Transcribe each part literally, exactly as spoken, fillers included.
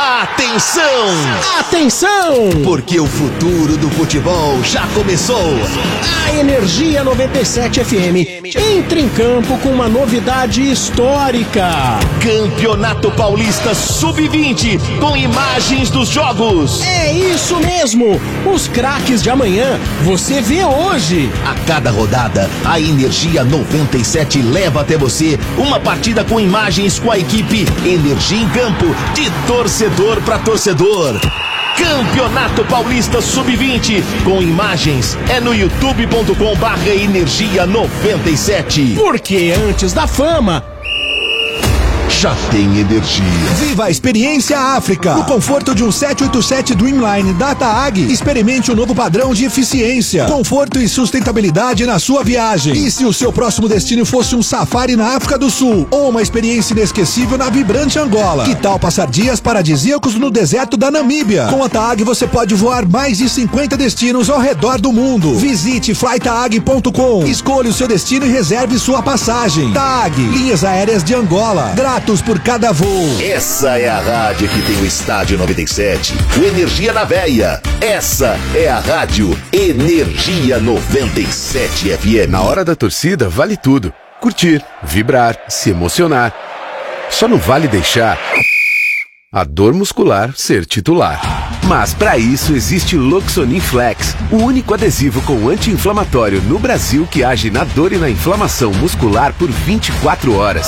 Atenção! Atenção! Porque o futuro do futebol já começou. A Energia noventa e sete F M entra em campo com uma novidade histórica. Campeonato Paulista sub vinte com imagens dos jogos. É isso mesmo! Os craques de amanhã você vê hoje. A cada rodada, a Energia noventa e sete leva até você uma partida com imagens com a equipe Energia em Campo, de torcedor para torcedor. Campeonato Paulista sub vinte com imagens é no youtube ponto com barra energia noventa e sete. Porque antes da fama já tem energia. Viva a experiência África. No conforto de um sete oito sete Dreamline da TAG, experimente o um novo padrão de eficiência, conforto e sustentabilidade na sua viagem. E se o seu próximo destino fosse um safari na África do Sul ou uma experiência inesquecível na vibrante Angola? Que tal passar dias paradisíacos no deserto da Namíbia? Com a TAG você pode voar mais de cinquenta destinos ao redor do mundo. Visite fly tag ponto com, escolha o seu destino e reserve sua passagem. TAG, linhas aéreas de Angola, gratos por cada voo. Essa é a rádio que tem o Estádio noventa e sete, o Energia na Veia. Essa é a rádio Energia noventa e sete F M. Na hora da torcida vale tudo: curtir, vibrar, se emocionar. Só não vale deixar a dor muscular ser titular. Mas para isso existe Loxonin Flex, o único adesivo com anti-inflamatório no Brasil que age na dor e na inflamação muscular por vinte e quatro horas.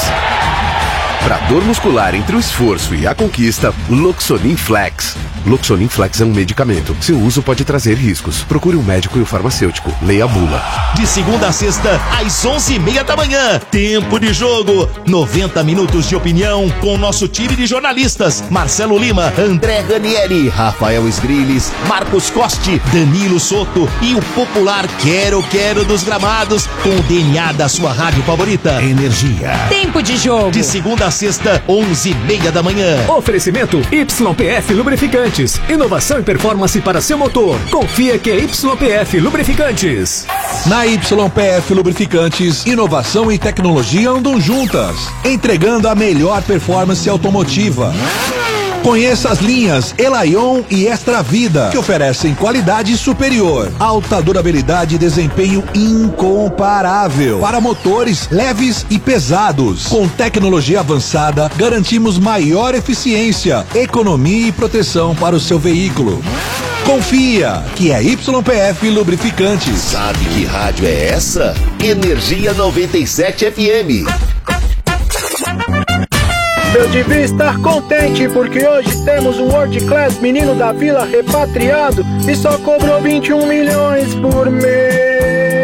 Para dor muscular entre o esforço e a conquista, Loxonin Flex. Loxonin Flex é um medicamento. Seu uso pode trazer riscos. Procure um médico e um farmacêutico. Leia a bula. De segunda a sexta, às onze e meia da manhã. Tempo de jogo. noventa minutos de opinião com o nosso time de jornalistas. Marcelo Lima, André Ranieri, Rafael Esgriles, Marcos Costi, Danilo Soto e o popular Quero Quero dos Gramados, com o D N A da sua rádio favorita. Energia. Tempo de jogo. De segunda a sexta, onze e meia da manhã. Oferecimento Y P F Lubrificantes. Inovação e performance para seu motor. Confia que é Y P F Lubrificantes. Na Y P F Lubrificantes, inovação e tecnologia andam juntas, entregando a melhor performance automotiva. Conheça as linhas Elaion e Extra Vida, que oferecem qualidade superior, alta durabilidade e desempenho incomparável para motores leves e pesados. Com tecnologia avançada, garantimos maior eficiência, economia e proteção para o seu veículo. Confia que é Y P F Lubrificantes. Sabe que rádio é essa? Energia noventa e sete F M. Eu devia estar contente porque hoje temos um World Class menino da vila repatriado e só cobrou vinte e um milhões por mês.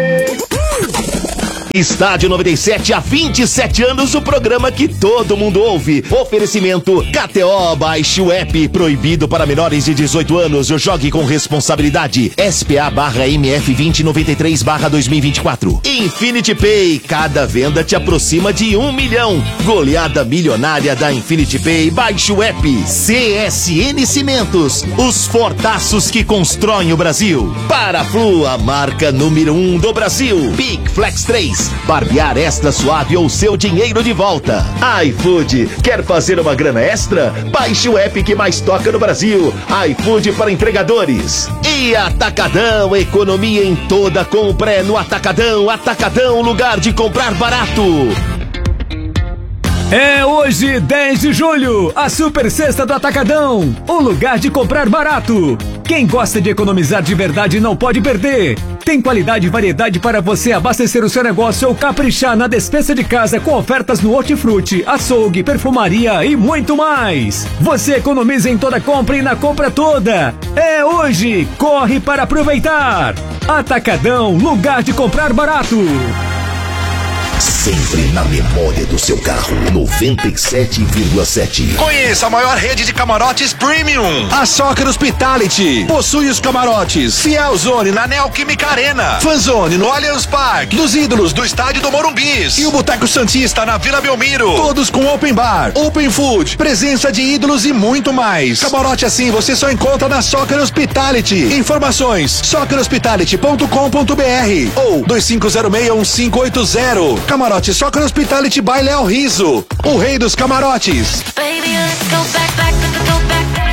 Estádio noventa e sete, há vinte e sete anos, o programa que todo mundo ouve. Oferecimento K T O, baixe o app, proibido para menores de dezoito anos, jogue com responsabilidade. S P A barra M F vinte e noventa e três barra dois mil e vinte e quatro. Infinity Pay, cada venda te aproxima de um milhão. Goleada milionária da Infinity Pay, baixe o app. C S N Cimentos, os fortaços que constroem o Brasil. Paraflu, a marca número um do Brasil. Big Flex três, barbear extra suave ou seu dinheiro de volta. iFood, quer fazer uma grana extra? Baixe o app que mais toca no Brasil. iFood para entregadores. E Atacadão, economia em toda compra é no Atacadão. Atacadão, lugar de comprar barato. É hoje, dez de julho, a Super Sexta do Atacadão, o lugar de comprar barato. Quem gosta de economizar de verdade não pode perder. Tem qualidade e variedade para você abastecer o seu negócio ou caprichar na despensa de casa com ofertas no hortifruti, açougue, perfumaria e muito mais. Você economiza em toda compra e na compra toda. É hoje, corre para aproveitar. Atacadão, lugar de comprar barato. Sempre na memória do seu carro. noventa e sete vírgula sete. Conheça a maior rede de camarotes premium. A Soccer Hospitality possui os camarotes Fiel Zone na Neoquímica Arena, Fanzone no Allianz Parque, dos ídolos do estádio do Morumbis e o Boteco Santista na Vila Belmiro. Todos com open bar, open food, presença de ídolos e muito mais. Camarote assim você só encontra na Soccer Hospitality. Informações soccer hospitality ponto com ponto b r ou dois cinco zero seis um cinco oito zero. Camarote Soccer Hospitality by Léo Riso, o rei dos camarotes. Baby, let's go back, back, go back.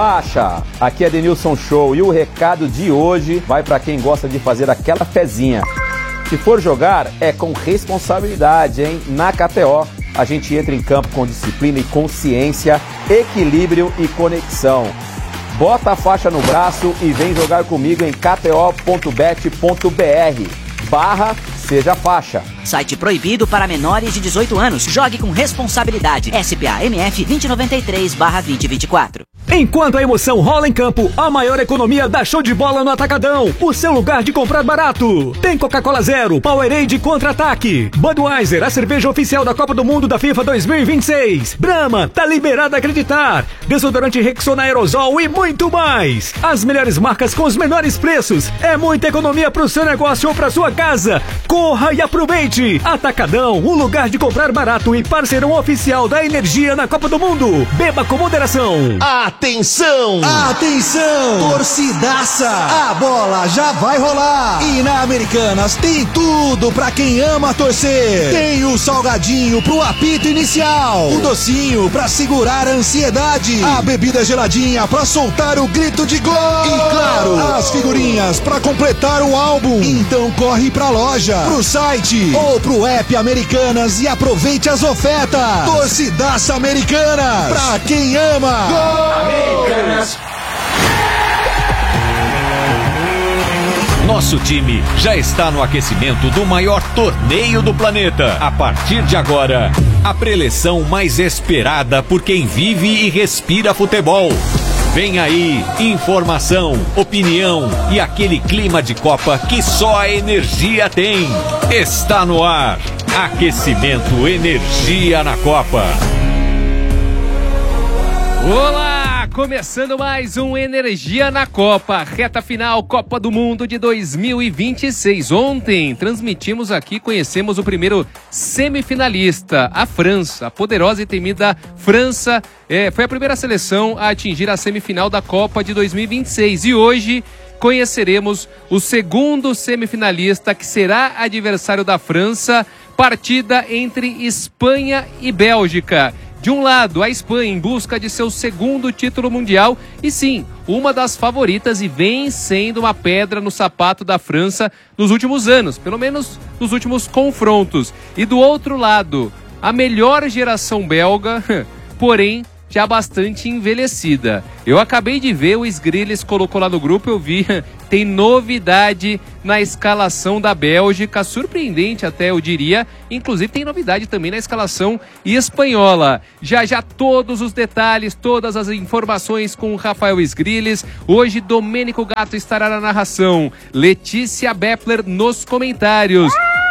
faixa! Aqui é Denilson Show e o recado de hoje vai para quem gosta de fazer aquela fezinha. Se for jogar, é com responsabilidade, hein? Na K T O, a gente entra em campo com disciplina e consciência, equilíbrio e conexão. Bota a faixa no braço e vem jogar comigo em k t o ponto bet ponto b r barra Seja Faixa. Site proibido para menores de dezoito anos. Jogue com responsabilidade. S P A M F vinte noventa e três barra vinte vinte e quatro. Enquanto a emoção rola em campo, a maior economia dá show de bola no Atacadão. O seu lugar de comprar barato. Tem Coca-Cola Zero, Powerade Contra-Ataque, Budweiser, a cerveja oficial da Copa do Mundo da FIFA dois mil e vinte e seis. Brahma, tá liberado a acreditar. Desodorante Rexona Aerosol e muito mais. As melhores marcas com os menores preços. É muita economia pro seu negócio ou pra sua casa. Corra e aproveite! Atacadão, o lugar de comprar barato e parceirão oficial da energia na Copa do Mundo. Beba com moderação. Atenção! Atenção! Torcidaça! A bola já vai rolar! E na Americanas tem tudo pra quem ama torcer. Tem o salgadinho pro apito inicial, o docinho pra segurar a ansiedade, a bebida geladinha pra soltar o grito de gol e, claro, as figurinhas pra completar o álbum. Então corre pra loja, pro site ou pro app Americanas e aproveite as ofertas. Torcidaça Americanas, pra quem ama. Gol! Americanas. Nosso time já está no aquecimento do maior torneio do planeta. A partir de agora, a preleção mais esperada por quem vive e respira futebol. Vem aí, informação, opinião e aquele clima de Copa que só a Energia tem. Está no ar, Aquecimento Energia na Copa. Olá, começando mais um Energia na Copa, reta final Copa do Mundo de dois mil e vinte e seis. Ontem transmitimos aqui, conhecemos o primeiro semifinalista, a França, a poderosa e temida França. É, foi a primeira seleção a atingir a semifinal da Copa de dois mil e vinte e seis e hoje conheceremos o segundo semifinalista que será adversário da França, partida entre Espanha e Bélgica. De um lado, a Espanha em busca de seu segundo título mundial e sim, uma das favoritas e vem sendo uma pedra no sapato da França nos últimos anos, pelo menos nos últimos confrontos. E do outro lado, a melhor geração belga, porém já bastante envelhecida. Eu acabei de ver, o Sgrilles colocou lá no grupo, eu vi, tem novidade na escalação da Bélgica, surpreendente até eu diria, inclusive tem novidade também na escalação espanhola. Já já todos os detalhes, todas as informações com o Rafael Sgrilles. Hoje Domênico Gatto estará na narração, Letícia Bepler nos comentários.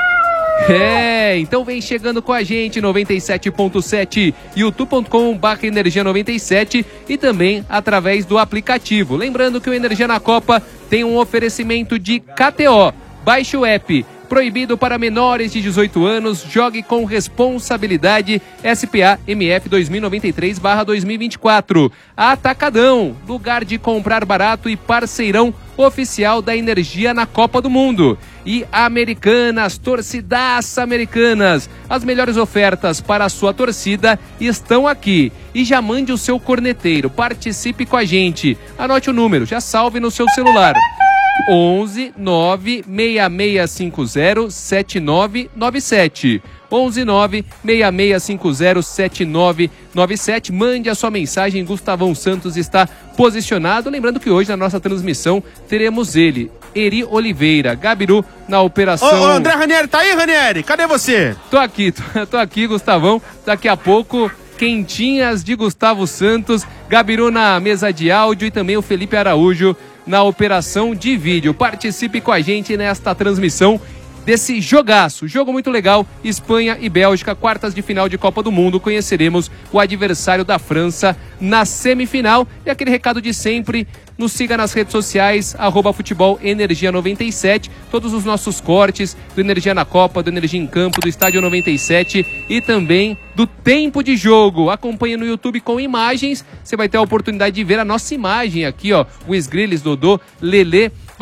É, então vem chegando com a gente, noventa e sete ponto sete, youtube ponto com barra energia noventa e sete e também através do aplicativo. Lembrando que o Energia na Copa tem um oferecimento de K T O. Baixe o app. Proibido para menores de dezoito anos, jogue com responsabilidade. S P A M F dois mil e noventa e três barra dois mil e vinte e quatro. Atacadão, lugar de comprar barato e parceirão oficial da Energia na Copa do Mundo. E Americanas, torcidaça Americanas. As melhores ofertas para a sua torcida estão aqui. E já mande o seu corneteiro, participe com a gente. Anote o número, já salve no seu celular. onze nove seis seis cinco zero sete nove nove sete. onze nove seis seis cinco zero sete nove nove sete. Mande a sua mensagem, Gustavão Santos está posicionado. Lembrando que hoje na nossa transmissão teremos ele, Eri Oliveira, Gabiru na operação. Ô, ô André Ranieri, tá aí, Ranieri? Cadê você? Tô aqui, tô, tô aqui, Gustavão. Daqui a pouco, quentinhas de Gustavo Santos, Gabiru na mesa de áudio e também o Felipe Araújo na operação de vídeo. Participe com a gente nesta transmissão desse jogaço, jogo muito legal, Espanha e Bélgica, quartas de final de Copa do Mundo. Conheceremos o adversário da França na semifinal. E aquele recado de sempre, nos siga nas redes sociais, arroba futebol energia noventa e sete, todos os nossos cortes do Energia na Copa, do Energia em Campo, do Estádio noventa e sete e também do tempo de jogo. Acompanhe no YouTube com imagens, você vai ter a oportunidade de ver a nossa imagem aqui, ó, o Sgrilles, Dodô, Lelê.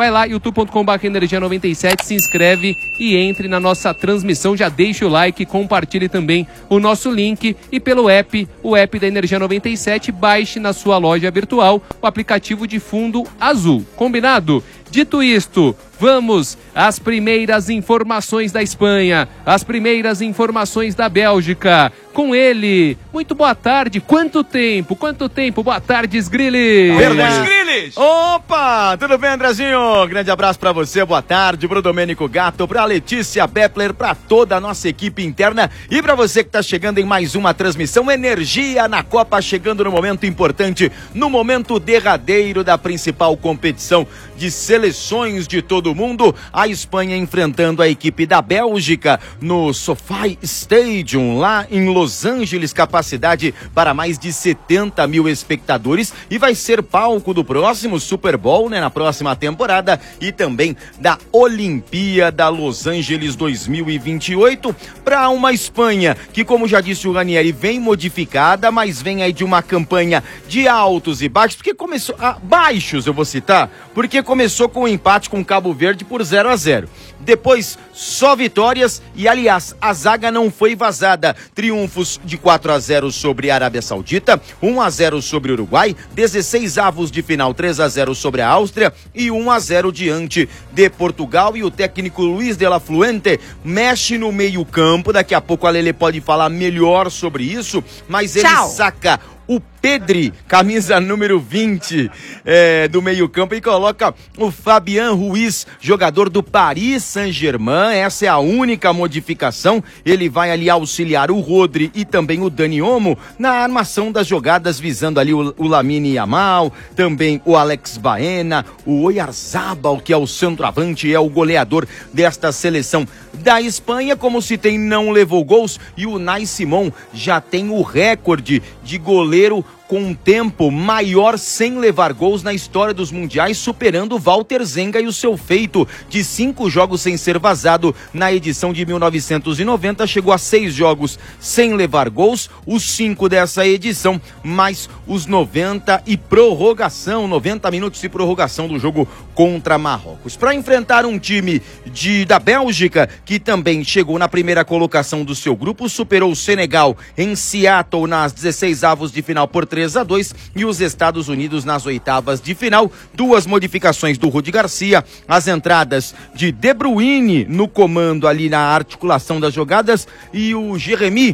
vai lá, youtube ponto com barra energia noventa e sete, se inscreve e entre na nossa transmissão, já deixa o like, compartilhe também o nosso link e pelo app, o app da Energia noventa e sete, baixe na sua loja virtual o aplicativo de fundo azul. Combinado? Dito isto, vamos às primeiras informações da Espanha, as primeiras informações da Bélgica. Com ele, muito boa tarde. Quanto tempo? Quanto tempo? Boa tarde, Sgrillis. Verdade, Sgrillis. Opa, tudo bem, Andrezinho? Grande abraço pra você, boa tarde, pro Domênico Gato, pra Letícia Bepler, pra toda a nossa equipe interna e pra você que tá chegando em mais uma transmissão Energia na Copa, chegando no momento importante, no momento derradeiro da principal competição de seleções de todo o mundo, a Espanha enfrentando a equipe da Bélgica no SoFi Stadium, lá em Los Angeles, capacidade para mais de setenta mil espectadores e vai ser palco do próximo Super Bowl, né, na próxima temporada e também da Olimpíada Los Angeles dois mil e vinte e oito, para uma Espanha que, como já disse o Ranieri, vem modificada, mas vem aí de uma campanha de altos e baixos, porque começou, ah, baixos eu vou citar, porque começou com um empate com Cabo Verde por zero a zero. Depois, só vitórias e, aliás, a zaga não foi vazada. Triunfos de quatro a zero sobre a Arábia Saudita, um a zero sobre o Uruguai, dezesseis avos de final, três a zero sobre a Áustria e um a zero diante de Portugal. E o técnico Luiz de la Fuente mexe no meio campo, daqui a pouco a Lele pode falar melhor sobre isso, mas ele Tchau. saca o Pedri, camisa número vinte é, do meio campo, e coloca o Fabián Ruiz, jogador do Paris Saint-Germain. Essa é a única modificação. Ele vai ali auxiliar o Rodri e também o Dani Olmo na armação das jogadas, visando ali o, o Lamine Yamal, também o Alex Baena, o Oyarzabal, que é o centroavante, é o goleador desta seleção da Espanha. Como se tem, não levou gols, e o Unai Simón já tem o recorde de goleiro com um tempo maior sem levar gols na história dos mundiais, superando o Walter Zenga e o seu feito de cinco jogos sem ser vazado na edição de mil novecentos e noventa. Chegou a seis jogos sem levar gols, os cinco dessa edição, mais os noventa e prorrogação, noventa minutos de prorrogação do jogo contra Marrocos. Para enfrentar um time de, da Bélgica, que também chegou na primeira colocação do seu grupo, superou o Senegal em Seattle nas dezesseis avos de final por três a dois e os Estados Unidos nas oitavas de final. Duas modificações do Rudi Garcia, as entradas de De Bruyne no comando ali na articulação das jogadas e o Jeremy,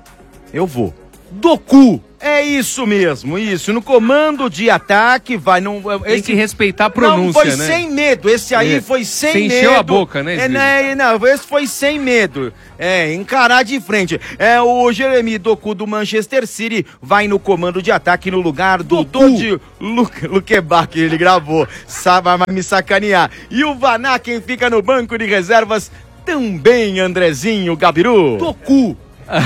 eu vou, Doku. É isso mesmo, isso. No comando de ataque, vai... Não, Tem esse, que respeitar a pronúncia, não, foi né? sem medo. Esse aí é. foi sem Você medo. Você encheu a boca, né? É, né? Não, esse foi sem medo. É, encarar de frente. É, o Jeremy Doku do Manchester City vai no comando de ataque no lugar do Dodi Luquebach, ele gravou. Sabe, vai me sacanear. E o Vaná, quem fica no banco de reservas, também, Andrezinho Gabiru. Doku.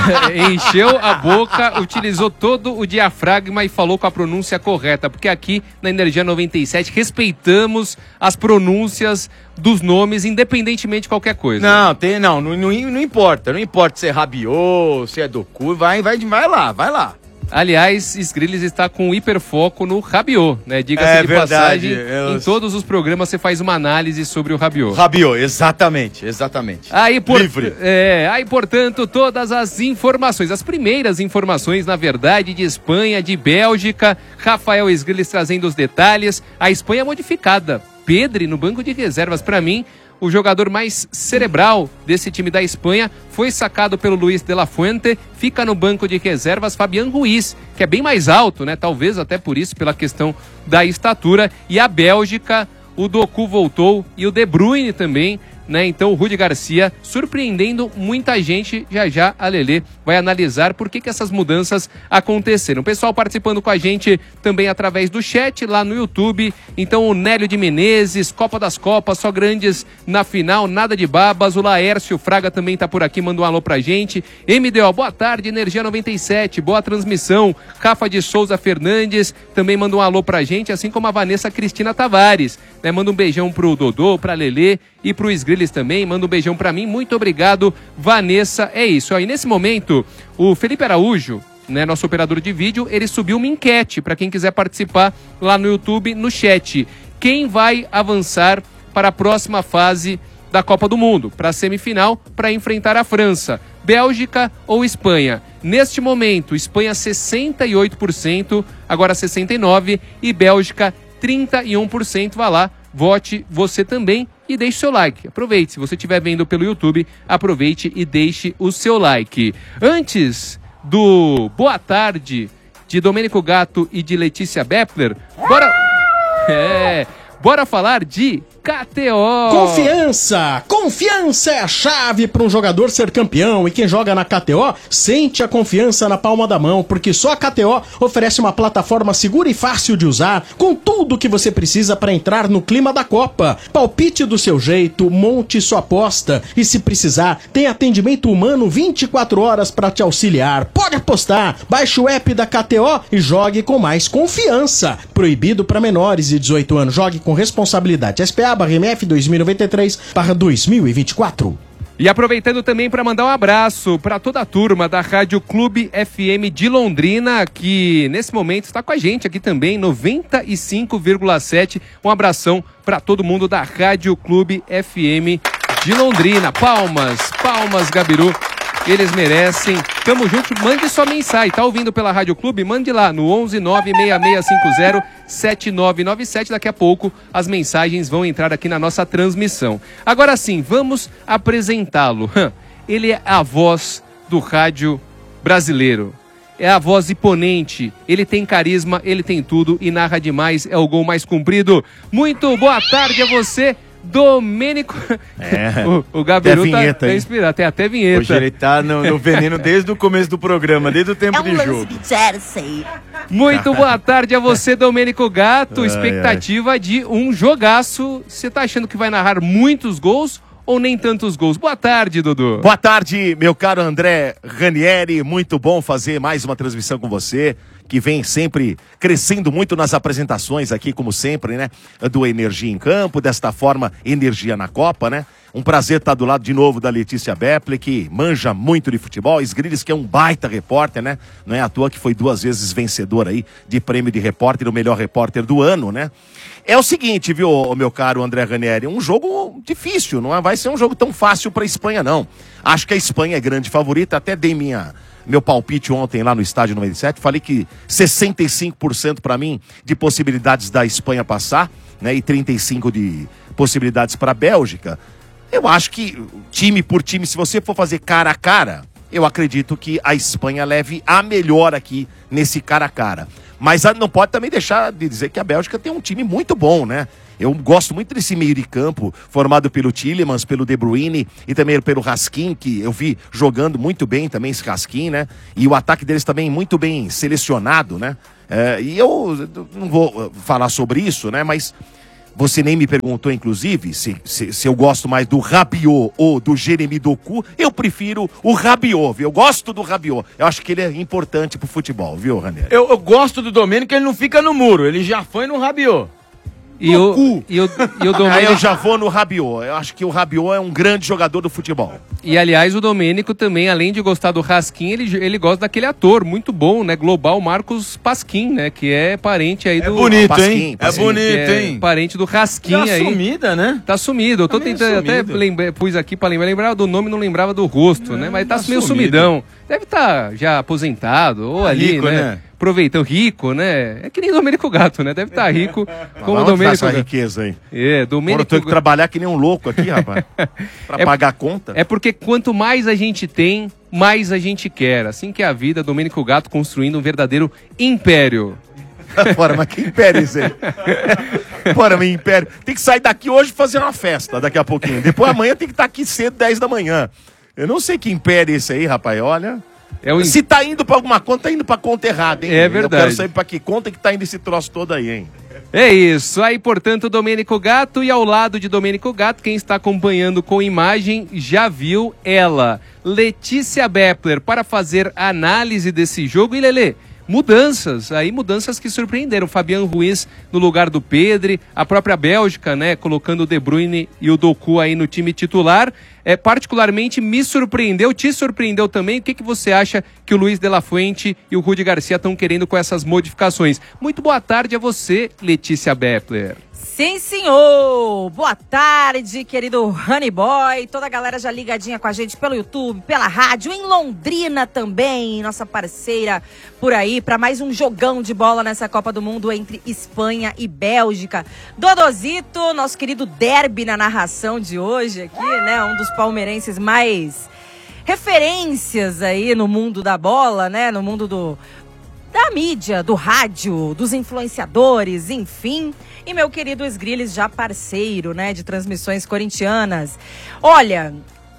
Encheu a boca, utilizou todo o diafragma e falou com a pronúncia correta, porque aqui na Energia noventa e sete respeitamos as pronúncias dos nomes, independentemente de qualquer coisa. Não, tem, não, não, não, não importa, não importa se é Rabiot, se é Doku, vai, vai, vai lá, vai lá. Aliás, Sgrillis está com hiperfoco no Rabiot, né? Diga-se é de verdade, passagem, eu... em todos os programas você faz uma análise sobre o Rabiot. Rabiot, exatamente, exatamente. Aí, por... Livre. É, aí, portanto, todas as informações, as primeiras informações, na verdade, de Espanha, de Bélgica, Rafael Sgrillis trazendo os detalhes. A Espanha modificada, Pedri no banco de reservas, para mim, o jogador mais cerebral desse time da Espanha, foi sacado pelo Luiz de la Fuente, fica no banco de reservas Fabián Ruiz, que é bem mais alto, né? Talvez até por isso, pela questão da estatura. E a Bélgica, o Doku voltou e o De Bruyne também, né? Então o Rudi Garcia surpreendendo muita gente. Já já a Lelê vai analisar por que que essas mudanças aconteceram. O pessoal participando com a gente também através do chat lá no YouTube. Então o Nélio de Menezes, Copa das Copas, só grandes na final, nada de babas. O Laércio Fraga também tá por aqui, manda um alô pra gente. M D O, boa tarde, Energia noventa e sete, boa transmissão. Rafa de Souza Fernandes também manda um alô pra gente, assim como a Vanessa Cristina Tavares, né? Manda um beijão pro Dodô, pra Lelê e pro Sgrillis também, manda um beijão pra mim, muito obrigado, Vanessa. É isso, aí nesse momento, o Felipe Araújo, né, nosso operador de vídeo, ele subiu uma enquete para quem quiser participar lá no YouTube, no chat. quem vai avançar para a próxima fase da Copa do Mundo, para a semifinal, para enfrentar a França, Bélgica ou Espanha. Neste momento, Espanha sessenta e oito por cento, agora sessenta e nove por cento e Bélgica trinta e um por cento. Vá lá, vote você também e deixe seu like. Aproveite, se você estiver vendo pelo YouTube, aproveite e deixe o seu like. Antes do Boa Tarde de Domênico Gatto e de Letícia Bepler, bora... É... Bora falar de K T O. Confiança! Confiança é a chave para um jogador ser campeão. E quem joga na K T O sente a confiança na palma da mão, porque só a K T O oferece uma plataforma segura e fácil de usar, com tudo o que você precisa para entrar no clima da Copa. Palpite do seu jeito, monte sua aposta e, se precisar, tem atendimento humano vinte e quatro horas para te auxiliar. Pode apostar! Baixe o app da K T O e jogue com mais confiança. Proibido para menores de dezoito anos. Jogue com responsabilidade. S P A barra M F dois mil e noventa e três barra dois mil e vinte e quatro. E aproveitando também para mandar um abraço para toda a turma da Rádio Clube F M de Londrina, que nesse momento está com a gente aqui também, noventa e cinco vírgula sete. Um abração para todo mundo da Rádio Clube F M de Londrina. Palmas, palmas, Gabiru. Eles merecem. Tamo junto. Mande sua mensagem. Tá ouvindo pela Rádio Clube? Mande lá no onze nove seis seis cinco zero sete nove nove sete. Daqui a pouco as mensagens vão entrar aqui na nossa transmissão. Agora sim, vamos apresentá-lo. Ele é a voz do rádio brasileiro. É a voz imponente. Ele tem carisma, ele tem tudo e narra demais. É o gol mais comprido. Muito boa tarde a você, Domênico. É, o, o Gabiru vinheta, tá, tá inspirado, tem até vinheta. Hoje ele tá no, no veneno desde o começo do programa, desde o tempo É um de lance jogo. de Jersey. Muito boa tarde a você, Domênico Gatto. Ai, Expectativa de um jogaço. Você tá achando que vai narrar muitos gols ou nem tantos gols? Boa tarde, Dudu. Boa tarde, meu caro André Ranieri. Muito bom fazer mais uma transmissão com você, que vem sempre crescendo muito nas apresentações aqui, como sempre, né? Do Energia em Campo, desta forma, Energia na Copa, né? Um prazer estar do lado de novo da Letícia Bepler, que manja muito de futebol. Esgrides, que é um baita repórter, né? Não é à toa que foi duas vezes vencedor aí de prêmio de repórter, o melhor repórter do ano, né? É o seguinte, viu, meu caro André Ranieri, um jogo difícil, não vai ser um jogo tão fácil para a Espanha, não. Acho que a Espanha é grande favorita, até dei minha... meu palpite ontem lá no estádio noventa e sete, falei que sessenta e cinco por cento para mim de possibilidades da Espanha passar, né, e trinta e cinco por cento de possibilidades para a Bélgica. Eu acho que time por time, se você for fazer cara a cara, eu acredito que a Espanha leve a melhor aqui nesse cara a cara. Mas não pode também deixar de dizer que a Bélgica tem um time muito bom, né? Eu gosto muito desse meio de campo, formado pelo Tielemans, pelo De Bruyne e também pelo Raskin, que eu vi jogando muito bem também esse Raskin, né? E o ataque deles também muito bem selecionado, né? É, e eu não vou falar sobre isso, né? Mas você nem me perguntou, inclusive, se, se, se eu gosto mais do Rabiot ou do Jeremy Doku. Eu prefiro o Rabiot, viu? Eu gosto do Rabiot. Eu acho que ele é importante pro futebol, viu, Ranieri? Eu, eu gosto do Domênico, ele não fica no muro, ele já foi no Rabiot. E o, e o, e o Domênico... Aí eu já vou no Rabiot. Eu acho que o Rabiot é um grande jogador do futebol. E, aliás, o Domênico também, além de gostar do Raskin, ele, ele gosta daquele ator muito bom, né? Global Marcos Pasquim, né? Que é parente aí do... É bonito, Pasquim, hein? Pasquim, é bonito, é hein? Parente do Raskin tá aí. Tá sumida, né? Tá sumido. Eu tô tá tentando, sumido. até lembra, pus aqui pra lembrar. Lembrava do nome, não lembrava do rosto, é, né? Mas tá, tá meio sumido. sumidão. Deve estar tá já aposentado, ou tá ali, rico, né? né? Aproveitando, rico, né? É que nem Domênico Gatto, né? Deve estar tá rico como o Domênico Domênico essa Gatto. riqueza aí. É, Domênico... Eu tenho que trabalhar que nem um louco aqui, rapaz. Pra é, pagar a conta. É porque quanto mais a gente tem, mais a gente quer. Assim que é a vida, Domênico Gatto construindo um verdadeiro império. Bora, mas que império é esse aí? Bora, meu império. Tem que sair daqui hoje e fazer uma festa daqui a pouquinho. Depois amanhã tem que estar aqui cedo, dez da manhã. Eu não sei que império é esse aí, rapaz, olha... É um... Se tá indo pra alguma conta, tá indo pra conta errada, hein? É verdade. Eu quero saber pra que conta que tá indo esse troço todo aí, hein? É isso. Aí, portanto, Domênico Gatto, e ao lado de Domênico Gatto, quem está acompanhando com imagem já viu ela, Letícia Bepler, para fazer análise desse jogo. E, Lelê, mudanças, aí mudanças que surpreenderam. Fabian Ruiz no lugar do Pedri, a própria Bélgica, né, colocando o De Bruyne e o Doku aí no time titular. É, particularmente me surpreendeu, te surpreendeu também. O que, que você acha que o Luiz de la Fuente e o Rudi Garcia estão querendo com essas modificações? Muito boa tarde a você, Letícia Bepler. Sim, senhor! Boa tarde, querido Honey Boy. Toda a galera já ligadinha com a gente pelo YouTube, pela rádio, em Londrina também, nossa parceira por aí, para mais um jogão de bola nessa Copa do Mundo entre Espanha e Bélgica. Dodozito, nosso querido derby na narração de hoje aqui, né? Um dos palmeirenses mais referências aí no mundo da bola, né? No mundo do... da mídia, do rádio, dos influenciadores, enfim. E meu querido Esgriles, já parceiro, né, de transmissões corintianas. Olha,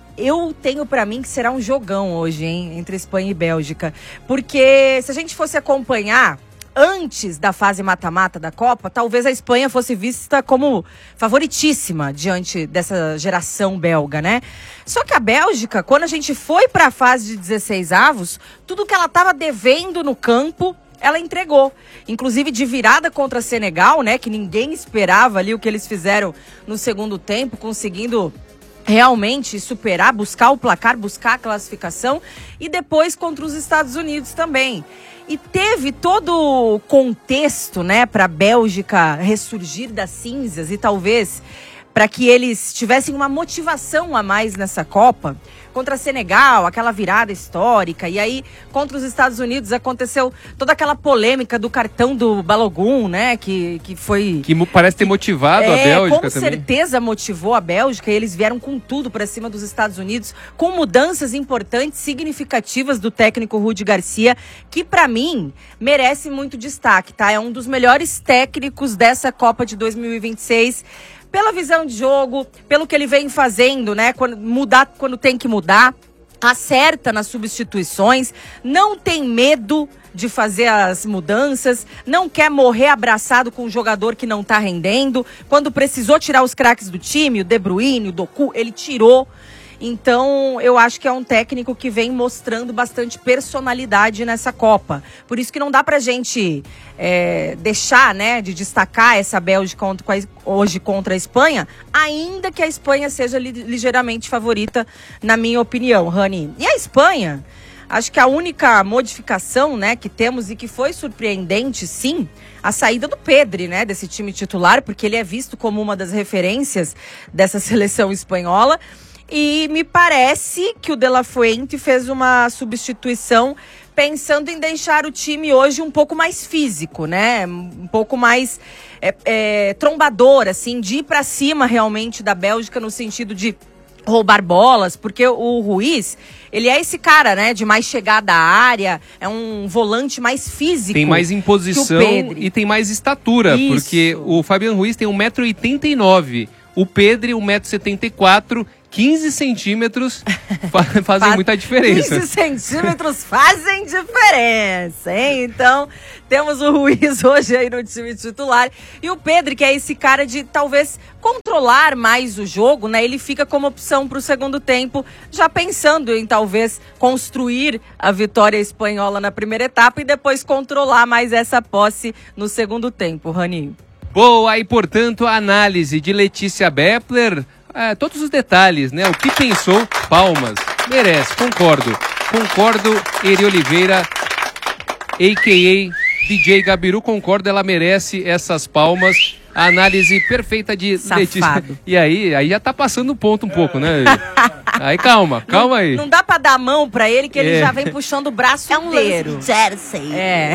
eu tenho pra mim que será um jogão hoje, hein, entre Espanha e Bélgica. Porque se a gente fosse acompanhar antes da fase mata-mata da Copa, talvez a Espanha fosse vista como favoritíssima diante dessa geração belga, né? Só que a Bélgica, quando a gente foi para a fase de dezesseis avos, tudo que ela estava devendo no campo, ela entregou. Inclusive de virada contra Senegal, né? Que ninguém esperava ali o que eles fizeram no segundo tempo, conseguindo realmente superar, buscar o placar, buscar a classificação. E depois contra os Estados Unidos também. E teve todo o contexto, né, para a Bélgica ressurgir das cinzas e talvez para que eles tivessem uma motivação a mais nessa Copa. Contra Senegal, aquela virada histórica. E aí, contra os Estados Unidos, aconteceu toda aquela polêmica do cartão do Balogun, né? Que, que foi... Que parece ter motivado é, a Bélgica com também. Com certeza motivou a Bélgica. E eles vieram com tudo para cima dos Estados Unidos, com mudanças importantes, significativas do técnico Rudi Garcia, que para mim merece muito destaque, tá? É um dos melhores técnicos dessa Copa de dois mil e vinte e seis. Pela visão de jogo, pelo que ele vem fazendo, né? Quando, mudar quando tem que mudar, acerta nas substituições, não tem medo de fazer as mudanças, não quer morrer abraçado com um jogador que não tá rendendo. Quando precisou tirar os craques do time, o De Bruyne, o Doku, ele tirou. Então, eu acho que é um técnico que vem mostrando bastante personalidade nessa Copa. Por isso que não dá pra gente é, deixar, né, de destacar essa Bélgica contra, hoje contra a Espanha, ainda que a Espanha seja li, ligeiramente favorita, na minha opinião, Rani. E a Espanha, acho que a única modificação, né, que temos e que foi surpreendente, sim, a saída do Pedri, né, desse time titular, porque ele é visto como uma das referências dessa seleção espanhola. E me parece que o De La Fuente fez uma substituição pensando em deixar o time hoje um pouco mais físico, né? Um pouco mais é, é, trombador, assim, de ir pra cima realmente da Bélgica no sentido de roubar bolas, porque o Ruiz, ele é esse cara, né, de mais chegada à área, é um volante mais físico. Tem mais imposição e tem mais estatura, Isso. porque o Fabian Ruiz tem um metro e oitenta e nove, o Pedri um metro e setenta e quatro, quinze centímetros fazem muita diferença. quinze centímetros fazem diferença, hein? Então, temos o Ruiz hoje aí no time titular. E o Pedri, que é esse cara de talvez controlar mais o jogo, né? Ele fica como opção para o segundo tempo, já pensando em talvez construir a vitória espanhola na primeira etapa e depois controlar mais essa posse no segundo tempo, Rani. Boa, e portanto a análise de Letícia Bepler. É, todos os detalhes, né? O que pensou, palmas. Merece, concordo. Concordo, Eri Oliveira, a k a. D J Gabiru, concordo, ela merece essas palmas. A análise perfeita de Safado. Letícia. E aí, aí já tá passando o ponto um pouco, né? Aí calma, calma aí. Não, não dá pra dar a mão pra ele, que ele é. já vem puxando o braço é um inteiro. Jersey. É.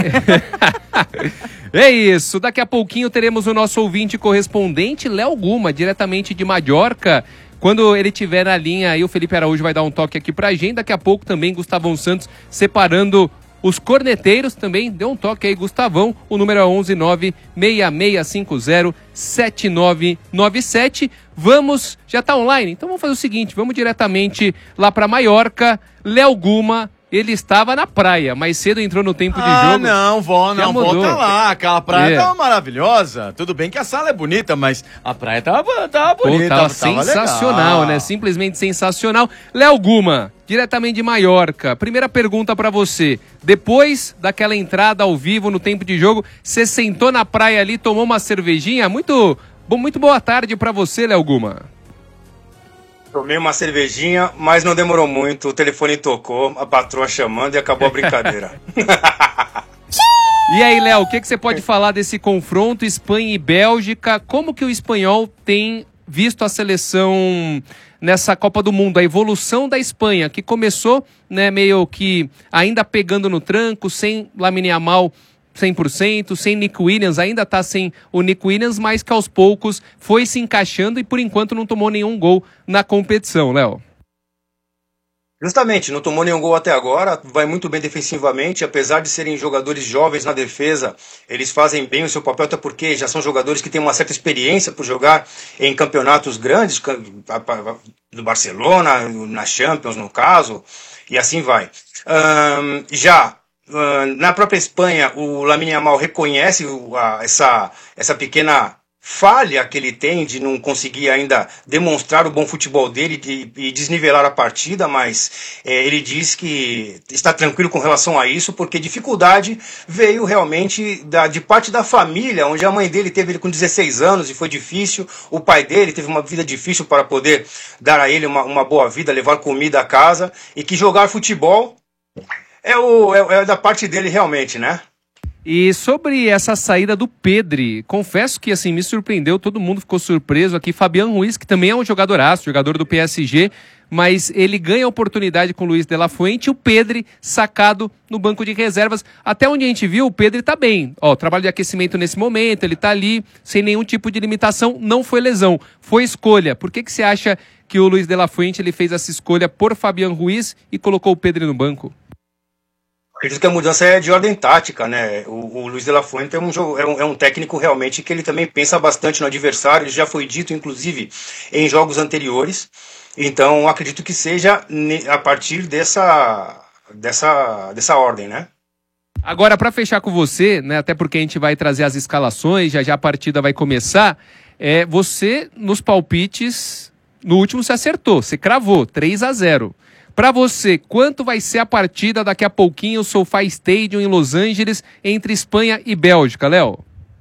É isso, daqui a pouquinho teremos o nosso ouvinte correspondente, Léo Guma, diretamente de Mallorca. Quando ele estiver na linha, aí o Felipe Araújo vai dar um toque aqui pra gente. Daqui a pouco também Gustavão Santos separando os corneteiros também. Deu um toque aí, Gustavão. O número é onze nove seis seis cinco zero sete nove nove sete. Vamos, já tá online? Então vamos fazer o seguinte, vamos diretamente lá pra Mallorca. Léo Guma. Ele estava na praia, mais cedo entrou no tempo de ah, jogo. não, vó, não, volta lá. Aquela praia é. tava maravilhosa. Tudo bem que a sala é bonita, mas a praia tava, tava bonita. Pô, tava, tava sensacional, legal. né? Simplesmente sensacional. Léo Guma, diretamente de Mallorca. Primeira pergunta pra você. Depois daquela entrada ao vivo no tempo de jogo, você sentou na praia ali, tomou uma cervejinha? Muito, muito boa tarde pra você, Léo Guma. Tomei uma cervejinha, mas não demorou muito. O telefone tocou, a patroa chamando e acabou a brincadeira. E aí, Léo, o que, que você pode falar desse confronto Espanha e Bélgica? Como que o espanhol tem visto a seleção nessa Copa do Mundo? A evolução da Espanha, que começou, né, meio que ainda pegando no tranco, sem Lamine Yamal cem por cento, sem Nick Williams, ainda tá sem o Nick Williams, mas que aos poucos foi se encaixando e por enquanto não tomou nenhum gol na competição, Léo. Justamente, não tomou nenhum gol até agora, vai muito bem defensivamente, apesar de serem jogadores jovens na defesa, eles fazem bem o seu papel, até porque já são jogadores que têm uma certa experiência por jogar em campeonatos grandes, do Barcelona, na Champions no caso, e assim vai. Um, já uh, na própria Espanha, o Lamine Yamal reconhece uh, essa, essa pequena falha que ele tem de não conseguir ainda demonstrar o bom futebol dele de, e desnivelar a partida, mas é, ele diz que está tranquilo com relação a isso, porque dificuldade veio realmente da, de parte da família, onde a mãe dele teve ele com dezesseis anos e foi difícil, o pai dele teve uma vida difícil para poder dar a ele uma, uma boa vida, levar comida a casa, e que jogar futebol é, o, é, é da parte dele realmente, né? E sobre essa saída do Pedri, confesso que assim me surpreendeu, todo mundo ficou surpreso aqui. Fabián Ruiz, que também é um jogadoraço, jogador do P S G, mas ele ganha a oportunidade com o Luiz de la Fuente, e o Pedri sacado no banco de reservas. Até onde a gente viu, o Pedri tá bem. Ó, trabalho de aquecimento nesse momento, ele tá ali, sem nenhum tipo de limitação, não foi lesão, foi escolha. Por que que você acha que o Luiz de la Fuente ele fez essa escolha por Fabián Ruiz e colocou o Pedri no banco? Acredito que a mudança é de ordem tática, né? O, o Luiz de la Fuente é um, é, um, é um técnico realmente que ele também pensa bastante no adversário, ele já foi dito, inclusive, em jogos anteriores. Então, acredito que seja a partir dessa, dessa, dessa ordem, né? Agora, para fechar com você, né, até porque a gente vai trazer as escalações, já já a partida vai começar, é, você, nos palpites, no último você acertou, você cravou, três a zero. Para você, quanto vai ser a partida daqui a pouquinho, o SoFi Stadium em Los Angeles, entre Espanha e Bélgica, Léo?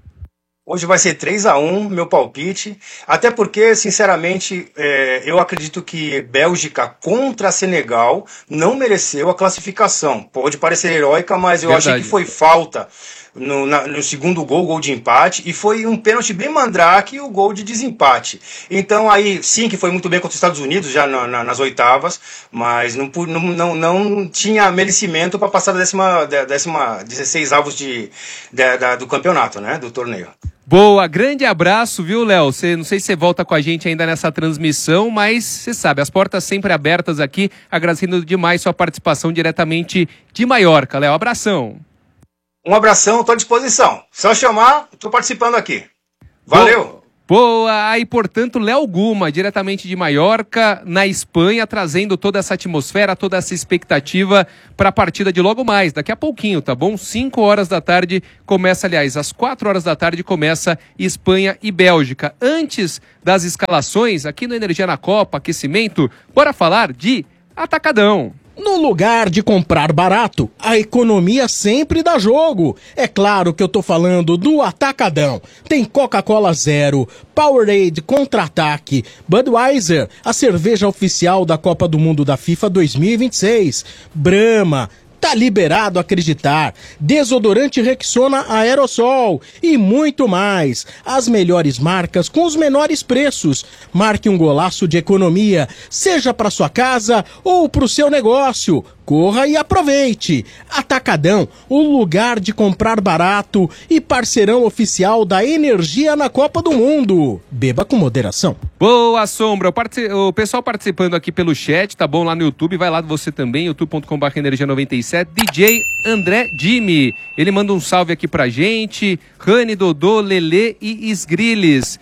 Hoje vai ser três a um, meu palpite, até porque, sinceramente, é, eu acredito que Bélgica contra Senegal não mereceu a classificação. Pode parecer heróica, mas eu Verdade. achei que foi falta no, na, no segundo gol, gol de empate, e foi um pênalti bem mandrake e o gol de desempate. Então aí, sim, que foi muito bem contra os Estados Unidos, já na, na, nas oitavas, mas não, não, não, não tinha merecimento para passar da décima, décima dezesseis avos de, de, da, do campeonato, né, do torneio. Boa, grande abraço, viu, Léo? Não sei se você volta com a gente ainda nessa transmissão, mas você sabe, as portas sempre abertas aqui, agradecendo demais sua participação diretamente de Maiorca, Léo. Abração. Um abração, estou à disposição. Só chamar, estou participando aqui. Valeu! Boa! Aí, portanto, Léo Guma, diretamente de Maiorca, na Espanha, trazendo toda essa atmosfera, toda essa expectativa para a partida de logo mais, daqui a pouquinho, tá bom? cinco horas da tarde começa, aliás, às quatro horas da tarde começa Espanha e Bélgica. Antes das escalações, aqui no Energia na Copa, aquecimento, bora falar de Atacadão. No lugar de comprar barato, a economia sempre dá jogo. É claro que eu tô falando do Atacadão. Tem Coca-Cola Zero, Powerade Contra-Ataque, Budweiser, a cerveja oficial da Copa do Mundo da FIFA dois mil e vinte e seis, Brahma, tá liberado acreditar, desodorante Rexona Aerosol e muito mais. As melhores marcas com os menores preços. Marque um golaço de economia, seja para sua casa ou para o seu negócio. Corra e aproveite. Atacadão, o lugar de comprar barato e parceirão oficial da Energia na Copa do Mundo. Beba com moderação. Boa, Sombra. O, part... o pessoal participando aqui pelo chat, tá bom? Lá no YouTube, vai lá você também, youtube ponto com barra energia noventa e sete. D J André Jimmy, ele manda um salve aqui pra gente. Rani, Dodô, Lelê e Esgriles.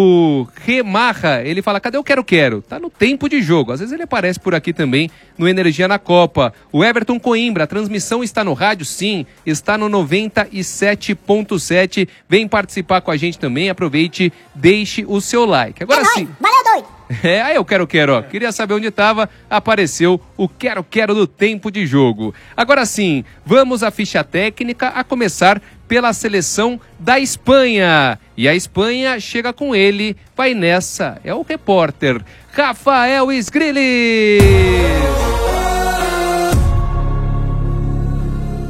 O Remarra, ele fala, cadê o Quero Quero? Tá no tempo de jogo. Às vezes ele aparece por aqui também no Energia na Copa. O Everton Coimbra, a transmissão está no rádio? Sim, está no noventa e sete ponto sete. Vem participar com a gente também, aproveite, deixe o seu like. Agora sim. Valeu, doido! É, aí eu Quero Quero, ó. Queria saber onde estava, apareceu o Quero Quero do tempo de jogo. Agora sim, vamos à ficha técnica, a começar pela seleção da Espanha. E a Espanha chega com ele, vai nessa, é o repórter Rafael Esgriles.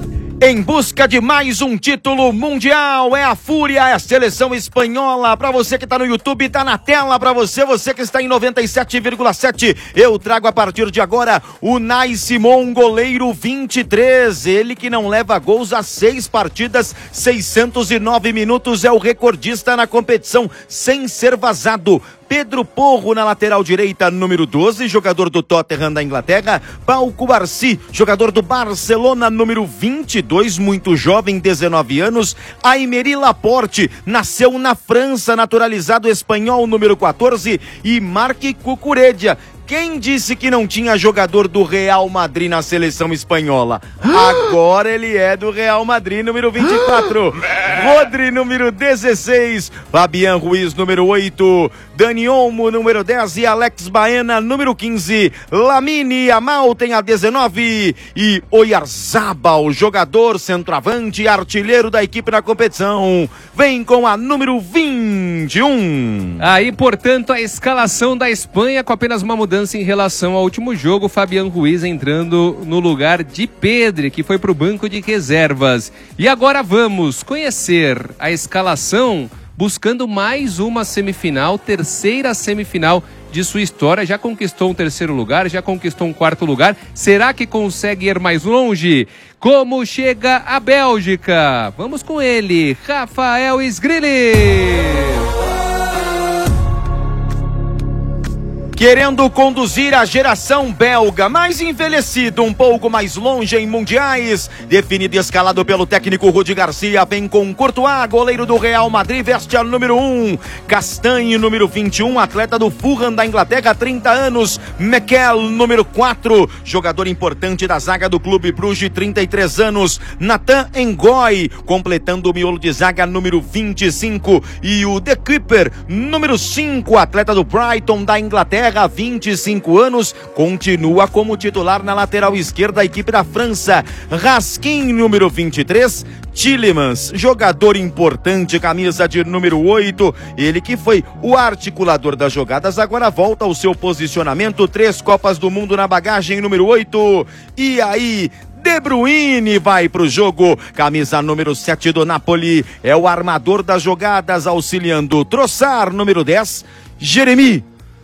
Em busca de mais um título mundial, é a Fúria, é a seleção espanhola. Pra você que tá no YouTube, tá na tela pra você, você que está em noventa e sete vírgula sete. Eu trago a partir de agora o Unai Simon, goleiro vinte e três. Ele que não leva gols há seis partidas, seiscentos e nove minutos, é o recordista na competição sem ser vazado. Pedro Porro na lateral direita, número doze, jogador do Tottenham da Inglaterra. Pau Cubarsí, jogador do Barcelona, número vinte e dois, muito jovem, dezenove anos. Aymeri Laporte, nasceu na França, naturalizado espanhol, número quatorze. E Marc Cucurella. Quem disse que não tinha jogador do Real Madrid na seleção espanhola? Agora ele é do Real Madrid, número vinte e quatro. Rodri, número dezesseis. Fabián Ruiz, número oito. Dani Olmo, número dez. E Alex Baena, número quinze. Lamine Yamal tem a dezenove. E Oyarzabal, jogador, centroavante, artilheiro da equipe na competição, vem com a número vinte e um. Aí, portanto, a escalação da Espanha com apenas uma mudança em relação ao último jogo. Fabián Ruiz entrando no lugar de Pedri, que foi para o banco de reservas. E agora vamos conhecer a escalação, buscando mais uma semifinal, terceira semifinal de sua história. Já conquistou um terceiro lugar, já conquistou um quarto lugar. Será que consegue ir mais longe? Como chega a Bélgica? Vamos com ele, Rafael Sgrilis. Querendo conduzir a geração belga, mais envelhecido, um pouco mais longe em mundiais, definido e escalado pelo técnico Rudi Garcia, vem com Courtois, goleiro do Real Madrid, veste a número um, Castanhe, número vinte e um, atleta do Fulham da Inglaterra, trinta anos, Mekel, número quatro, jogador importante da zaga do Clube Bruges, trinta e três anos, Nathan Ngoy, completando o miolo de zaga, número vinte e cinco, e o The Keeper, número cinco, atleta do Brighton da Inglaterra, vinte e cinco anos, continua como titular na lateral esquerda da equipe da França. Raskin, número vinte e três, Tielemans, jogador importante, camisa de número oito, ele que foi o articulador das jogadas, agora volta ao seu posicionamento, três Copas do Mundo na bagagem, número oito, e aí... De Bruyne vai pro jogo, camisa número sete do Napoli, é o armador das jogadas, auxiliando Trossard, número dez, Jeremy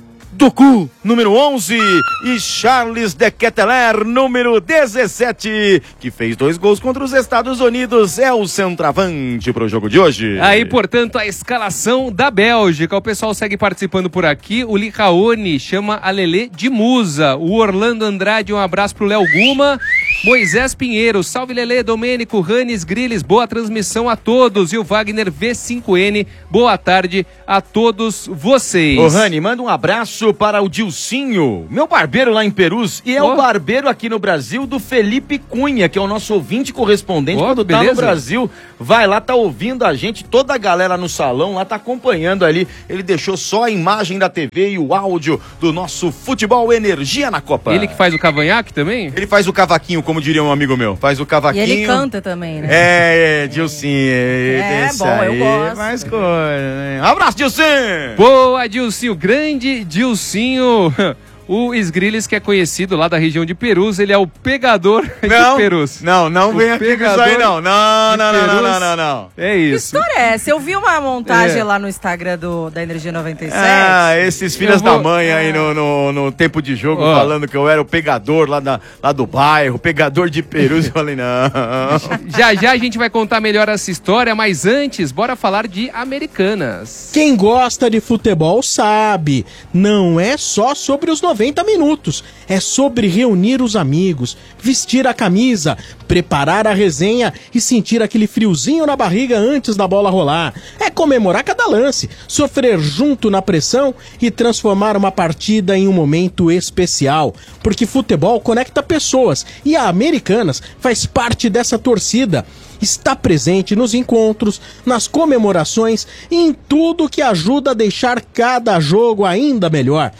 Doku, número onze, e Charles de Ketelaere, número dezessete, que fez dois gols contra os Estados Unidos, é o centroavante pro jogo de hoje. Aí, portanto, a escalação da Bélgica. O pessoal segue participando por aqui. O Licaone chama a Lelê de musa. O Orlando Andrade, um abraço pro Léo Guma. Moisés Pinheiro, salve Lelê, Domênico, Ranes, Griles, boa transmissão a todos. E o Wagner V cinco N, boa tarde a todos vocês. Ô Rani, manda um abraço para o Dilcinho, meu barbeiro lá em Perus, e é oh. o barbeiro aqui no Brasil do Felipe Cunha, que é o nosso ouvinte correspondente. Oh, quando beleza. Tá no Brasil, vai lá, tá ouvindo a gente, toda a galera no salão lá tá acompanhando ali. Ele deixou só a imagem da T V e o áudio do nosso Futebol Energia na Copa. Ele que faz o cavanhaque também? Ele faz o cavaquinho, como diria um amigo meu, faz o cavaquinho. E ele canta também, né? É, é Dilcinho. É, é bom, aí, eu gosto. Mais coisa, né? Abraço, Dilcinho! Boa, Dilcinho, grande Dilcinho. O Sgrilis, que é conhecido lá da região de Perus, ele é o pegador não, de Perus. Não, não vem aqui com isso aí, não. Não, não, não, não, não, não, não. É isso. Que história é essa? Eu vi uma montagem é. lá no Instagram do, da Energia noventa e sete. Ah, esses filhos vou... da mãe aí no, no, no tempo de jogo, oh. falando que eu era o pegador lá, da, lá do bairro, pegador de Perus. Eu falei, não. Já, já a gente vai contar melhor essa história, mas antes, bora falar de Americanas. Quem gosta de futebol sabe, não é só sobre os noventa minutos, é sobre reunir os amigos, vestir a camisa, preparar a resenha e sentir aquele friozinho na barriga antes da bola rolar. É comemorar cada lance, sofrer junto na pressão e transformar uma partida em um momento especial, porque futebol conecta pessoas e a Americanas faz parte dessa torcida. Está presente nos encontros, nas comemorações e em tudo que ajuda a deixar cada jogo ainda melhor.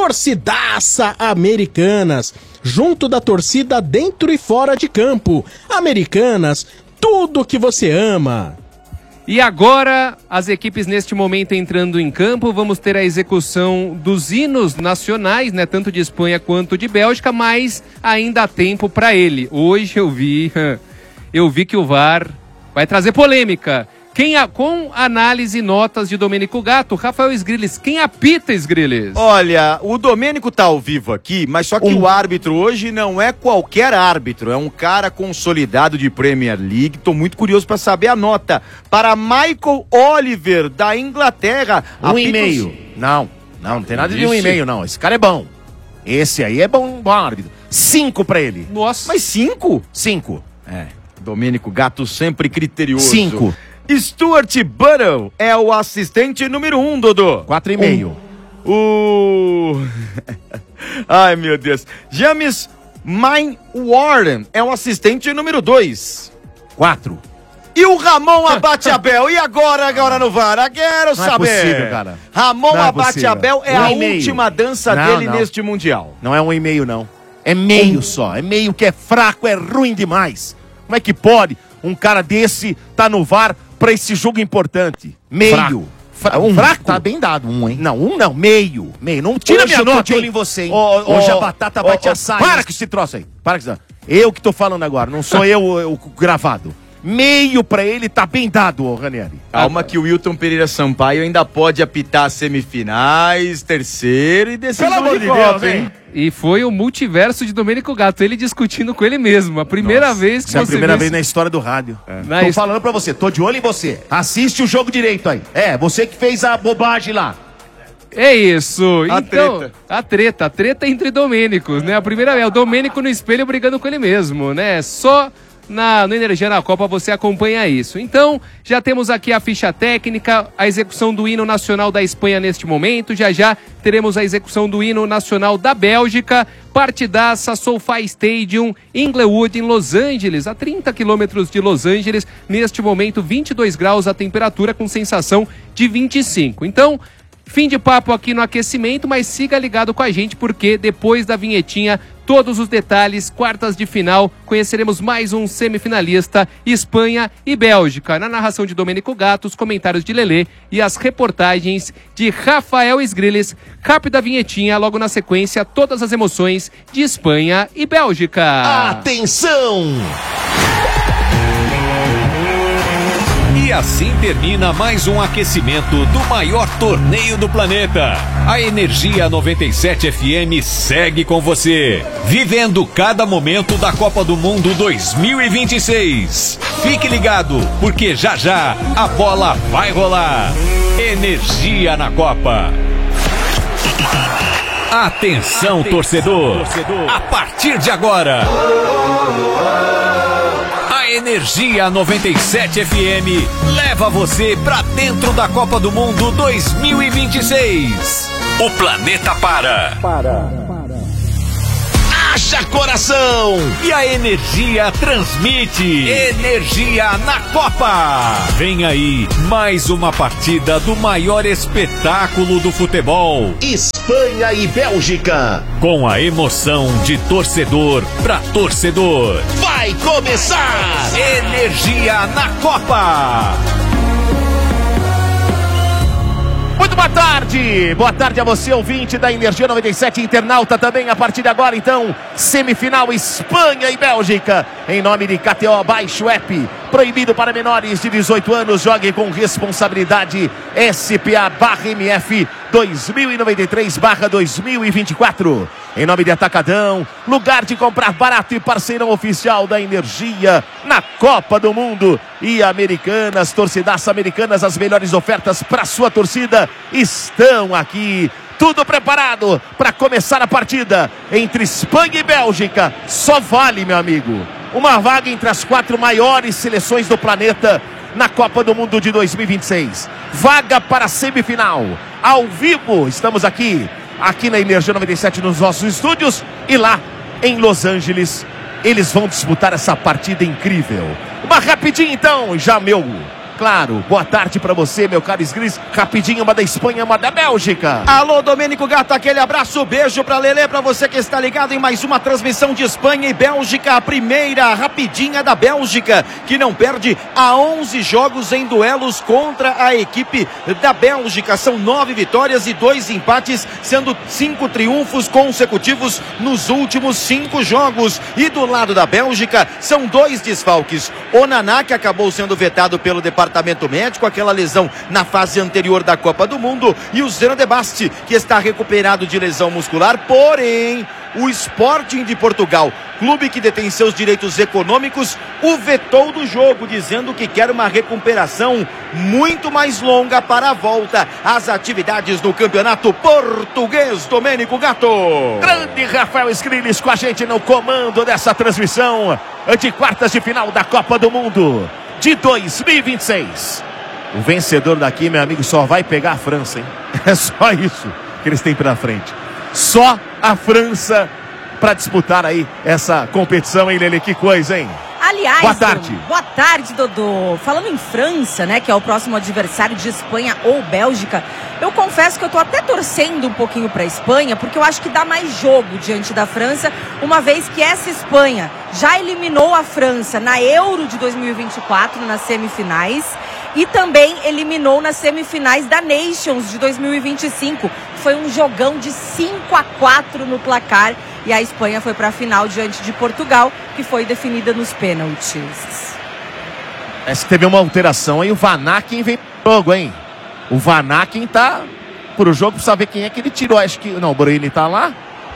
Torcidaça Americanas, junto da torcida dentro e fora de campo. Americanas, tudo que você ama. E agora, as equipes neste momento entrando em campo, vamos ter a execução dos hinos nacionais, né, tanto de Espanha quanto de Bélgica, mas ainda há tempo para ele. Hoje eu vi... eu vi que o V A R vai trazer polêmica. Quem a, com análise e notas de Domênico Gatto, Rafael Sgrilles, quem apita, Sgrilles? Olha, o Domênico tá ao vivo aqui, mas só que um... o árbitro hoje não é qualquer árbitro, é um cara consolidado de Premier League. Tô muito curioso para saber a nota para Michael Oliver, da Inglaterra. Um e meio. Não, não, não tem nada de um e meio, não. Esse cara é bom. Esse aí é bom, bom árbitro. Cinco pra ele. Nossa. Mas cinco? Cinco. É, Domênico Gatto sempre criterioso. Cinco. Stuart Buttle é o assistente número um, Dodô. Quatro e meio. Um. O... Ai, meu Deus. James Mine Warren é o assistente número dois. Quatro. E o Ramon Abate-Abel? E agora, agora no V A R? Eu quero não saber. É possível, cara. Ramon é Abate-Abel é um a última dança não, dele não. neste Mundial. Não é um e meio, não. É meio um... só. É meio que é fraco, é ruim demais. Como é que pode um cara desse tá no V A R pra esse jogo importante? Meio. Fraco. Fra um fraco? Tá bem dado, um, hein? Não, um não, meio. Meio. Não tira Hoje minha eu tô nota, de olho hein? em você, hein? Oh, oh, Hoje oh, a batata oh, vai te oh, assar. para com esse troço aí. Para com isso. Eu que tô falando agora, não sou eu o gravado. Meio pra ele tá bem dado, ô Ranieri. Calma que o Wilton Pereira Sampaio ainda pode apitar semifinais, terceiro e decisão Pelo amor de de Copa, Deus, hein? E foi o multiverso de Domênico Gatto, ele discutindo com ele mesmo. A primeira Nossa, vez que essa você é a primeira vê vez esse... na história do rádio. É. Na Tô his... falando pra você, tô de olho em você. Assiste o jogo direito aí. É, você que fez a bobagem lá. É isso. A então, treta. a treta, a treta entre Domênicos, né? A primeira é o Domênico no espelho brigando com ele mesmo, né? Só na, no Energia na Copa você acompanha isso. Então, já temos aqui a ficha técnica, a execução do hino nacional da Espanha neste momento. Já já teremos a execução do hino nacional da Bélgica. Partidaça SoFi Stadium, Inglewood, em Los Angeles, a trinta quilômetros de Los Angeles. Neste momento, vinte e dois graus a temperatura, com sensação de vinte e cinco. Então, fim de papo aqui no aquecimento, mas siga ligado com a gente, porque depois da vinhetinha, todos os detalhes, quartas de final, conheceremos mais um semifinalista, Espanha e Bélgica. Na narração de Domênico Gatto, os comentários de Lelê e as reportagens de Rafael Sgrilles. Rápida vinhetinha, logo na sequência, todas as emoções de Espanha e Bélgica. Atenção! E assim termina mais um aquecimento do maior torneio do planeta. A Energia noventa e sete F M segue com você, vivendo cada momento da Copa do Mundo dois mil e vinte e seis. Fique ligado, porque já já a bola vai rolar. Energia na Copa. Atenção, torcedor. A partir de agora, Energia noventa e sete F M leva você pra dentro da Copa do Mundo dois mil e vinte e seis. O planeta para. Para. Haja coração! E a Energia transmite. Energia na Copa. Vem aí mais uma partida do maior espetáculo do futebol. Espanha e Bélgica. Com a emoção de torcedor pra torcedor. Vai começar! Energia na Copa. Muito boa tarde, boa tarde a você, ouvinte da Energia noventa e sete, internauta também. A partir de agora, então, semifinal Espanha e Bélgica, em nome de K T O. Baixe o app, proibido para menores de dezoito anos, jogue com responsabilidade. S P A barra M F dois mil e noventa e três barra dois mil e vinte e quatro. Em nome de Atacadão, lugar de comprar barato e parceirão oficial da Energia na Copa do Mundo. E Americanas, torcidas Americanas, as melhores ofertas para sua torcida estão aqui. Tudo preparado para começar a partida entre Espanha e Bélgica. Só vale, meu amigo, uma vaga entre as quatro maiores seleções do planeta na Copa do Mundo de dois mil e vinte e seis. Vaga para a semifinal. Ao vivo, estamos aqui, aqui na Energia noventa e sete, nos nossos estúdios. E lá, em Los Angeles, eles vão disputar essa partida incrível. Uma rapidinha então, já meu claro. Boa tarde pra você, meu caro Sgris. Rapidinho, uma da Espanha, uma da Bélgica. Alô, Domênico Gato, aquele abraço, beijo pra Lelê, pra você que está ligado em mais uma transmissão de Espanha e Bélgica, a primeira rapidinha da Bélgica, que não perde há onze jogos em duelos contra a equipe da Bélgica. São nove vitórias e dois empates, sendo cinco triunfos consecutivos nos últimos cinco jogos. E do lado da Bélgica, são dois desfalques. O Naná, que acabou sendo vetado pelo departamento médico, aquela lesão na fase anterior da Copa do Mundo, e o Zeno de Basti, que está recuperado de lesão muscular, porém o Sporting de Portugal, clube que detém seus direitos econômicos, o vetou do jogo, dizendo que quer uma recuperação muito mais longa para a volta às atividades no campeonato português. Domênico Gato. Grande Rafael Sgrillis com a gente no comando dessa transmissão de quartas de final da Copa do Mundo de dois mil e vinte e seis. O vencedor daqui, meu amigo, só vai pegar a França, hein? É só isso que eles têm pela frente. Só a França para disputar aí essa competição, hein, Lelê? Que coisa, hein? Aliás, boa tarde. Boa tarde, Dodô. Falando em França, né, que é o próximo adversário de Espanha ou Bélgica, eu confesso que eu tô até torcendo um pouquinho pra Espanha, porque eu acho que dá mais jogo diante da França, uma vez que essa Espanha já eliminou a França na Euro de dois mil e vinte e quatro, nas semifinais, e também eliminou nas semifinais da Nations de dois mil e vinte e cinco. Foi um jogão de cinco a quatro no placar, e a Espanha foi para a final diante de Portugal, que foi definida nos pênaltis. Essa teve uma alteração aí, o Van Aken vem pro jogo, hein? O Van Aken tá pro jogo, precisa saber quem é que ele tirou. Acho que, não, o Bruyne tá lá.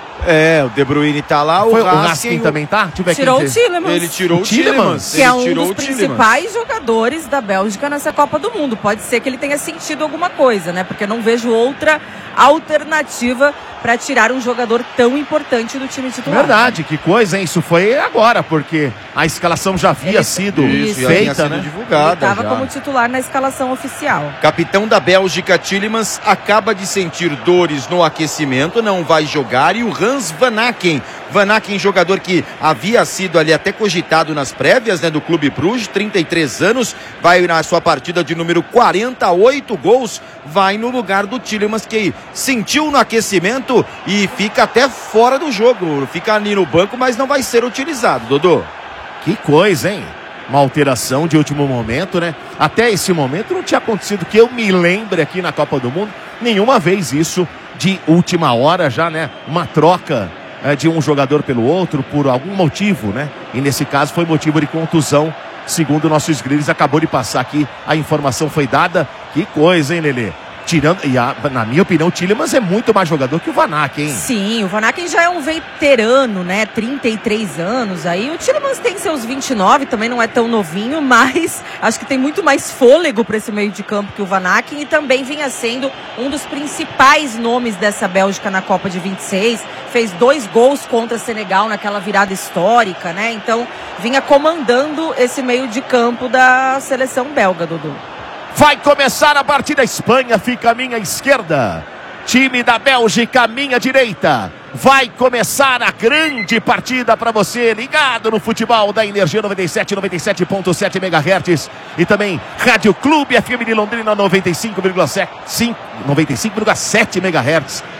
É, o De Bruyne tá lá, o Foi, Raskin, o Raskin também tá? Tirou o Tielemans. Ele tirou o Tielemans. Que é um dos principais jogadores da Bélgica nessa Copa do Mundo. Pode ser que ele tenha sentido alguma coisa, né? Porque eu não vejo outra alternativa para tirar um jogador tão importante do time titular. Verdade, que coisa, hein? Isso foi agora, porque a escalação já havia Ele- sido Isso, feita, sido né? divulgada. Ele estava já. como titular na escalação oficial. Capitão da Bélgica, Tielemans, acaba de sentir dores no aquecimento, não vai jogar. E o Hans Van Aken, Van Aken, jogador que havia sido ali até cogitado nas prévias, né, do Clube Bruges, trinta e três anos, vai na sua partida de número quarenta e oito gols, vai no lugar do Tielemans, que sentiu no aquecimento e fica até fora do jogo. Fica ali no banco, mas não vai ser utilizado, Dodô. Que coisa, hein? Uma alteração de último momento, né? Até esse momento não tinha acontecido, que eu me lembre aqui na Copa do Mundo, nenhuma vez isso de última hora já, né? Uma troca é, de um jogador pelo outro por algum motivo, né? E nesse caso foi motivo de contusão, segundo o nosso Sgrillis acabou de passar aqui, a informação foi dada. Que coisa, hein, Lelê? Tirando, e a, na minha opinião, o Tielemans é muito mais jogador que o Van Aken, hein? Sim, o Van Aken já é um veterano, né? trinta e três anos aí. O Tielemans tem seus vinte e nove, também não é tão novinho, mas acho que tem muito mais fôlego para esse meio de campo que o Van Aken, e também vinha sendo um dos principais nomes dessa Bélgica na Copa de vinte e seis. Fez dois gols contra Senegal naquela virada histórica, né? Então, vinha comandando esse meio de campo da seleção belga, Dudu. Vai começar a partida. Espanha fica à minha esquerda. Time da Bélgica à minha direita. Vai começar a grande partida para você ligado no futebol da Energia noventa e sete, noventa e sete ponto sete megahertz e também Rádio Clube F M de Londrina noventa e cinco vírgula sete megahertz.